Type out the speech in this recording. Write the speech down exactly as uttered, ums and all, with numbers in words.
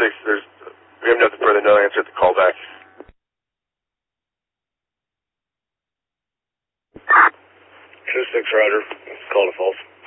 six, there's, we have nothing further, no answer at the callback. two six, Roger. Call to false.